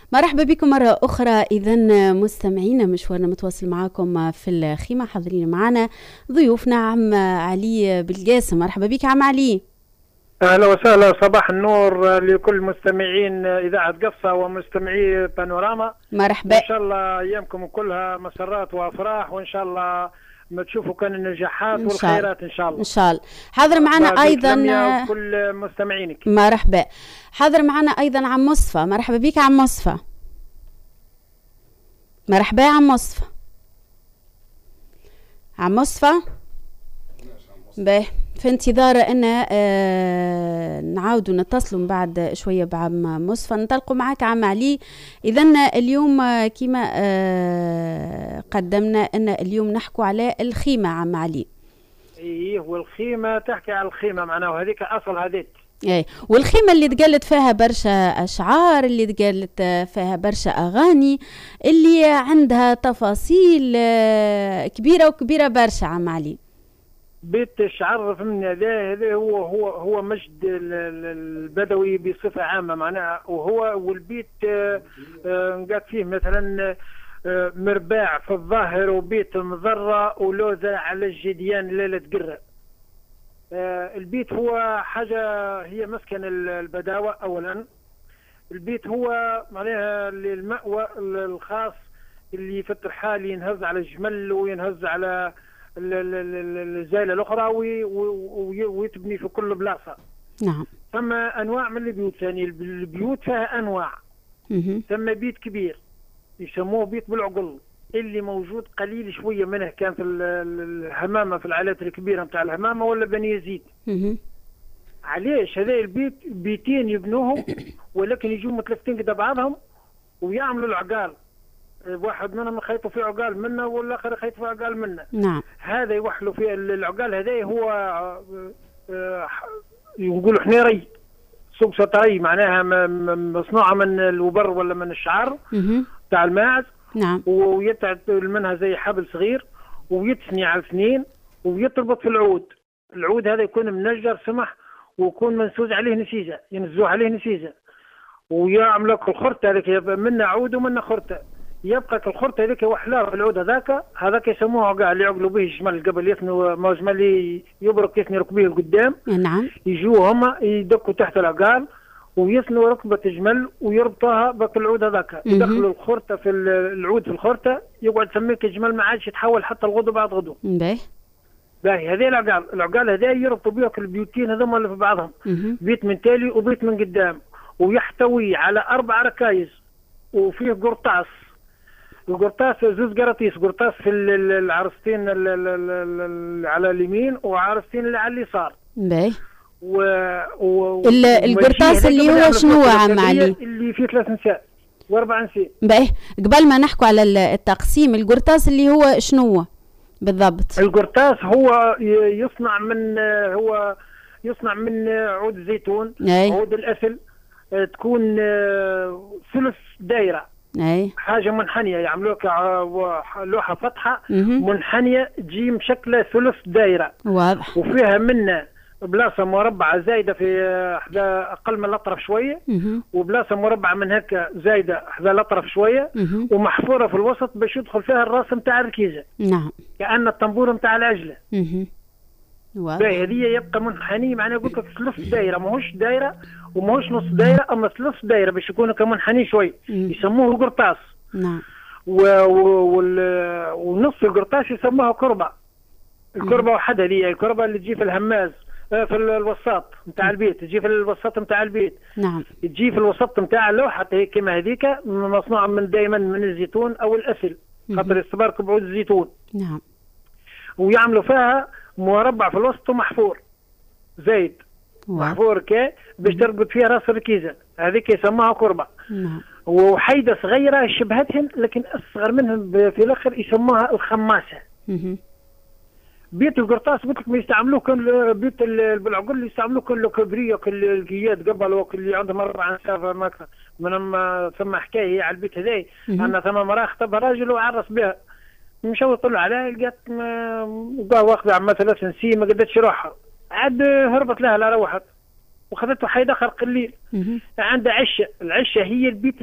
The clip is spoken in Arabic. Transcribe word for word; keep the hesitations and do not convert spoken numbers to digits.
مرحبا بكم مرة أخرى. إذا مستمعينا مشوارنا متواصل معاكم في الخيمة. حاضرين معنا ضيوفنا عم علي بالقاسم. مرحبا بك عم علي. أهلا وسهلا، صباح النور لكل مستمعين إذاعة قفصة ومستمعي بانوراما. مرحبا. إن شاء الله أيامكم كلها مسرات وأفراح، وإن شاء الله ما تشوفوا كان النجاحات والخيرات إن شاء الله. إن شاء الله. حاضر معنا أيضا كل مستمعينك. مرحبا. حاضر معنا أيضا عم مصطفى. مرحبا بك عم مصطفى. مرحبا يا عم مصطفى. عم مصطفى باهي، في انتظار ان آه نعاودوا نتصلوا من بعد شويه بعم مصطفى. ننطلقوا معك عم علي. اذا اليوم آه كما آه قدمنا ان اليوم نحكوا على الخيمه عم علي. ايه، والخيمه تحكي على الخيمه معناها هذيك اصل هذيك. ايه، والخيمه اللي تقلت فيها برشا اشعار، اللي تقلت فيها برشا اغاني، اللي عندها تفاصيل آه كبيره وكبيره برشا عم علي. بيت الشعر فهمني هذا هذا هو هو هو مجد البدوي بصفه عامه معناها، وهو والبيت نقعد فيه مثلا مرباع في الظاهر وبيت مضره ولوزه على الجديان ليله قره. البيت هو حاجه هي مسكن البداوه اولا. البيت هو معناها المأوى الخاص اللي في الترحال ينهز على الجمل وينهز على الزايله الاخرى ويتبني في كل بلاصه. نعم. ثم انواع من البيوت ثاني، البيوت فيها انواع. ثم بيت كبير يسموه بيت بالعقل اللي موجود قليل شويه منه كان في الهمامه، في العائلات الكبيره نتاع الهمامه ولا بني يزيد. علاش هذا البيت بيتين يبنوهم ولكن يجوا متلفتين كده بعضهم ويعملوا العقال، واحد منهم يخيطوا في عقال منه والاخر يخيط في عقال منه. نعم. هذا يوحلوا في العقال هذا هو يقولوا حنيري سوق سطري معناها مصنوعه من الوبر ولا من الشعر تاع الماعز. نعم. ويتعد منها زي حبل صغير ويتثني على اثنين ويتربط في العود. العود هذا يكون منجر سمح ويكون منسوج عليه نسيجه، ينزوه عليه نسيجه ويعملوا الخرطه هذيك منها عود ومنها خرطه. يبقى الخرطه هذيك وحلاها في العود هذاك هذاك يسموه عقال اللي يعقلوا به الجمل قبل يثنوا ما جمل يبرك يثني ركبيه لقدام. نعم. يجوا هما يدقوا تحت العقال ويثنوا ركبه الجمل ويربطوها بك العود هذاك، يدخلوا الخرطه في العود في الخرطه يقعد سميك الجمل ما عادش يتحول حتى الغدو بعد غدو. باهي. باهي هذه العقال، العقال هذا يربطوا بها البيوتين هذوما اللي في بعضهم. بيت من تالي وبيت من قدام، ويحتوي على اربع ركايز وفيه قرطاس. القرطاس زوز قراطيس، قرطاس في العرستين على اليمين وعرستين اللي على اليسار. باهي. و, و... القرطاس اللي هو شنو عم علي؟ اللي فيه ثلاث نساء واربع نساء. باهي، قبل ما نحكوا على التقسيم، القرطاس اللي هو شنو بالضبط؟ القرطاس هو يصنع من هو يصنع من عود الزيتون. أي. عود الأسل تكون ثلث دائرة. أي. حاجة منحنية يعملوها لوحة فتحة منحنية تجي مشكلة ثلث دائرة. واضح. وفيها منا بلاصة مربعة زايدة في حدا أقل من الأطرف شوية، وبلاصة مربعة من هكا زايدة حدا الأطرف شوية، ومحفورة في الوسط باش يدخل فيها الراس نتاع الركيزة. نعم. كأن الطنبور نتاع العجلة. واضح. هذه يبقى منحني معناه قلت لك ثلث دائرة، ماهوش دائرة وماهوش نص دائرة، أما ثلث دائرة باش يكون كمنحني شوي. يسموه القرطاس. نعم. ونص القرطاس يسموها كربة. الكربة وحدها هي الكربة اللي تجي في الهماز في الوسط نتاع البيت، تجي في الوسط نتاع البيت. نعم. تجي في الوسط نتاع اللوحة كما هذيك مصنوعة من دائما من الزيتون أو الأسل، خاطر يستبارك بعود الزيتون. نعم. ويعملوا فيها مربع في الوسط ومحفور زايد. واو. محفور كي باش تربط فيها راس الركيزه هذيك يسموها كربه. نعم. وحيده صغيره شبهتهم لكن اصغر منهم في الاخر يسموها الخماسه. مه. بيت القرطاس قلت لك ما يستعملوه كل بيت بالعقل يستعملوه كل كبريه كل القياد قبل وكل اللي عندهم اربع نساء ما اكثر. من ثم حكايه على البيت هذاي ان ثم مراه خطبها راجل وعرس بها، مشاو يطلع عليها لقات واخذه عما ثلاث نسي ما قدرتش روحها، عاد هربت لها لا روحت وخذته حيد اخر قليل. عندها عشه، العشه هي البيت